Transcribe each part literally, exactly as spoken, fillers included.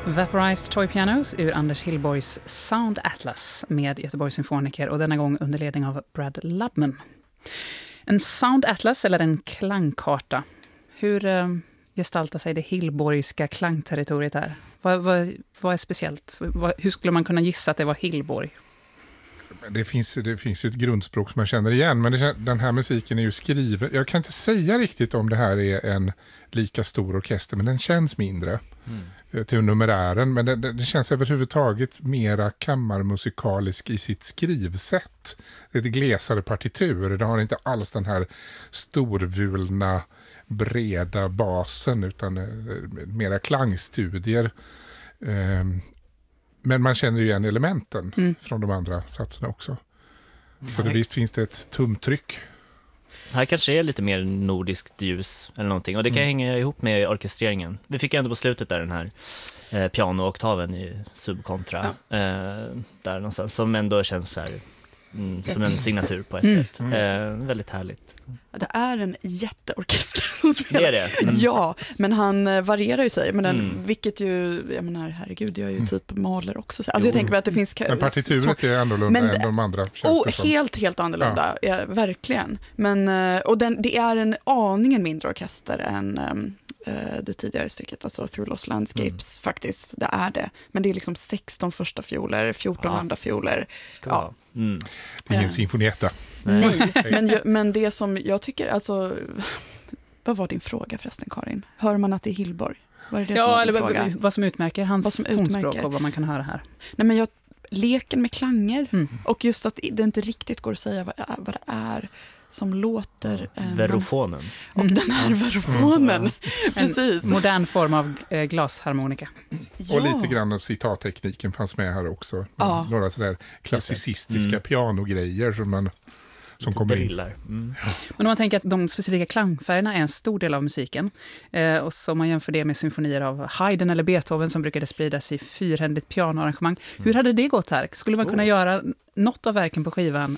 Vaporized Toy Pianos ur Anders Hillborgs Sound Atlas med Göteborgs symfoniker och denna gång under ledning av Brad Lubman. En Sound Atlas eller en klangkarta. Hur eh, gestaltar sig det Hillborgska klangterritoriet här? Vad, vad, vad är speciellt? Vad, hur skulle man kunna gissa att det var Hillborg? Det finns, det finns ju ett grundspråk som man känner igen, men det, den här musiken är ju skriven. Jag kan inte säga riktigt om det här är en lika stor orkester, men den känns mindre mm. till numerären. Men det, det känns överhuvudtaget mera kammarmusikalisk i sitt skrivsätt. Det är ett glesare partitur. Det har inte alls den här storvulna, breda basen, utan mera klangstudier. Um, Men man känner ju igen elementen mm. från de andra satserna också. Så det, visst finns det ett tumtryck. Här kanske är lite mer nordiskt ljus eller någonting. Och det kan mm. hänga ihop med orkestreringen. Vi fick ändå på slutet där den här eh, piano-oktaven i subkontra. Ja. Eh, där någonstans. Som ändå känns så här, mm, som en signatur på ett mm. sätt. Eh, väldigt härligt. Det är en jätteorkester. Det är det. Mm. Ja, men han varierar ju sig. Men den, mm. vilket ju, jag menar, herregud, jag är ju mm. typ maler också. Alltså jo. Jag tänker mig att det finns... Men partituret så, är annorlunda men, än de andra. Oh, helt, helt annorlunda, ja. Ja, verkligen. Men, och den, det är en aningen mindre orkester än um, det tidigare stycket, alltså Through Lost Landscapes, mm. faktiskt. Det är det. Men det är liksom sexton första fioler, fjorton ja. andra fioler. Ja. Mm. Det är ingen uh. sinfonietta. Nej, men, men det som jag tycker, alltså, vad var din fråga förresten, Karin? Hör man att det är Hillborg? Vad är det ja, som eller vad, vad som utmärker hans vad som tonspråk utmärker. Och vad man kan höra här. Nej, men jag, leken med klanger mm. och just att det inte riktigt går att säga vad, vad det är som låter... Eh, Verrofonen. Och mm. den här verrofonen. Mm. Precis. En modern form av eh, glasharmonika. Ja. Och lite grann citattekniken fanns med här också. Ja. Några sådär klassicistiska mm. pianogrejer som man... som kommer in. Mm. Men om man tänker att de specifika klangfärgerna är en stor del av musiken eh, och så man jämför det med symfonier av Haydn eller Beethoven som brukade spridas i fyrhändigt pianoarrangemang. Mm. Hur hade det gått här? Skulle man kunna oh. göra något av verken på skivan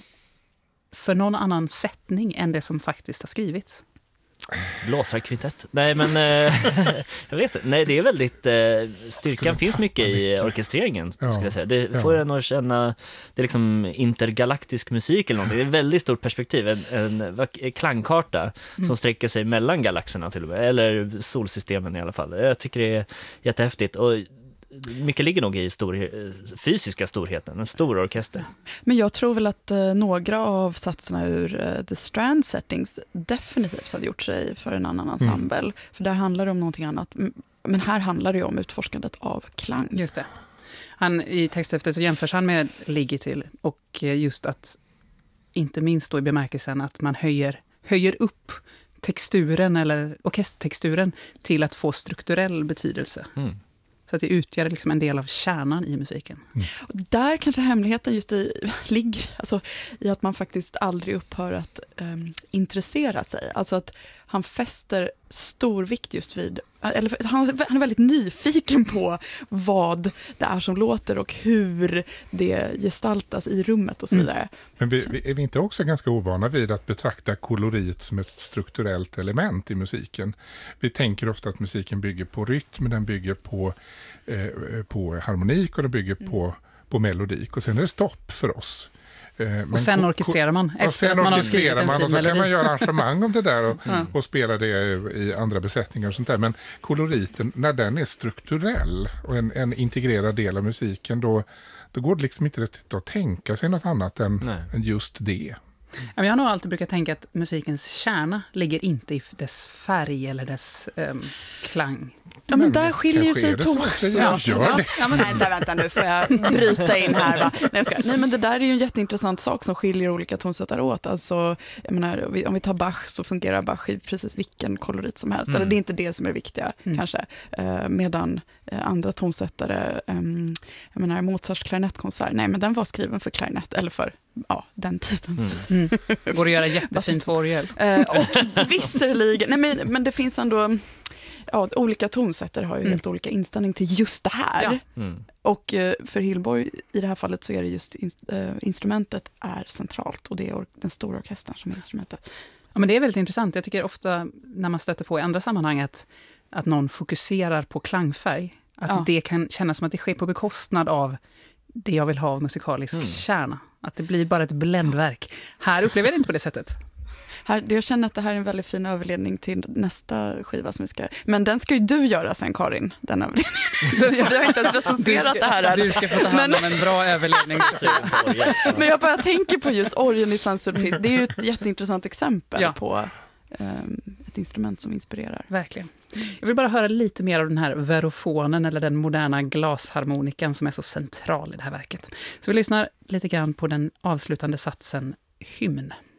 för någon annan sättning än det som faktiskt har skrivits? Blåsarkvintett. Nej, men eh, jag vet inte. Nej, det är väldigt eh, styrkan finns mycket i orkestreringen, ja. skulle jag säga. Det ja. får en att känna, det är liksom intergalaktisk musik eller någonting. Det är ett väldigt stort perspektiv, en, en, en klangkarta mm. som sträcker sig mellan galaxerna till och med, eller solsystemen i alla fall. Jag tycker det är jättehäftigt och mycket ligger nog i stor, fysiska storheten, en stor orkester. Men jag tror väl att eh, några av satserna ur eh, The Strand Settings definitivt hade gjort sig för en annan ensemble. Mm. För där handlar det om någonting annat. Men här handlar det ju om utforskandet av klang. Just det. Han, i texthäftet så jämförs han med Liggi till och just att, inte minst då i bemärkelsen att man höjer, höjer upp texturen eller orkestertexturen till att få strukturell betydelse. Mm. Så att det utgör liksom en del av kärnan i musiken. Mm. Och där kanske hemligheten just i, ligger alltså, i att man faktiskt aldrig upphör att um, intressera sig. Alltså att han fäster stor vikt just vid... Eller han, han är väldigt nyfiken på vad det är som låter och hur det gestaltas i rummet och så vidare. Mm. Men vi, vi, är vi inte också ganska ovana vid att betrakta kolorit som ett strukturellt element i musiken? Vi tänker ofta att musiken bygger på rytm, den bygger på, eh, på harmonik och den bygger mm. på, på melodik. Och sen är det stopp för oss. Men och sen orkestrerar man efter och sen att man har skrivit en man, fin och så melodi. Kan man göra arrangemang om det där och, mm. och spela det i andra besättningar och sånt där. Men koloriten, när den är strukturell och en, en integrerad del av musiken, då, då går det liksom inte att tänka sig något annat än, än just det. Jag har nog alltid brukat tänka att musikens kärna ligger inte i dess färg eller dess um, klang. Ja, men där skiljer ju sig tom. Ja, ja. Ja, men nej, vänta nu, får jag bryta in här, va? Nej, jag ska. Nej, men det där är ju en jätteintressant sak som skiljer olika tonsättare åt. Alltså, jag menar, om vi tar Bach så fungerar Bach i precis vilken kolorit som helst. Mm. Eller det är inte det som är det viktiga, mm. kanske. Uh, medan uh, andra tonsättare, um, jag menar, Mozarts klarinettkoncert, nej, men den var skriven för klarinett, eller för ja, den tidens. Mm. Mm. Går att göra jättefint på orgel. Uh, och visserligen, nej, men, men det finns ändå... Ja, olika tonsättare har ju mm. helt olika inställning till just det här. Ja. Mm. Och eh, för Hillborg i det här fallet så är det just in, eh, instrumentet är centralt och det är or- den stora orkestern som är instrumentet. Ja, men det är väldigt intressant. Jag tycker ofta när man stöter på i andra sammanhang att, att någon fokuserar på klangfärg Att Ja. det kan kännas som att det sker på bekostnad av det jag vill ha av musikalisk Mm. kärna. Att det blir bara ett bländverk. Här upplever jag det inte på det sättet. Här, jag känner att det här är en väldigt fin överledning till nästa skiva som vi ska... Men den ska ju du göra sen, Karin, den överledningen. Vi har inte ens recenserat det här än. Du ska få ta hand om en bra överledning. Men jag bara tänker på just orgeln i Saint-Sulpice. Det är ju ett jätteintressant exempel Ja. på um, ett instrument som inspirerar. Verkligen. Jag vill bara höra lite mer av den här verofonen eller den moderna glasharmonikan som är så central i det här verket. Så vi lyssnar lite grann på den avslutande satsen Hymn.